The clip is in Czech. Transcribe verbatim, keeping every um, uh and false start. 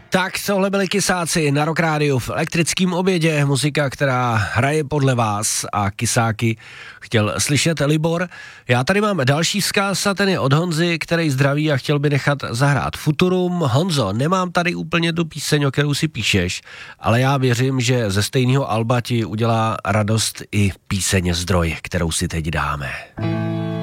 Tak tohle byli Kysáci na Rock Rádiu v elektrickém obědě, muzika, která hraje podle vás a Kysáky chtěl slyšet Libor. Já tady mám další vzkaz a ten je od Honzy, který zdraví a chtěl by nechat zahrát Futurum. Honzo, nemám tady úplně tu píseň, o kterou si píšeš, ale já věřím, že ze stejného alba ti udělá radost i píseň Zdroj, kterou si teď dáme.